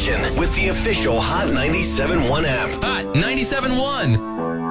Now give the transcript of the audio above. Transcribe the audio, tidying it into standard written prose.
station with the official Hot 97.1 app. Hot 97.1.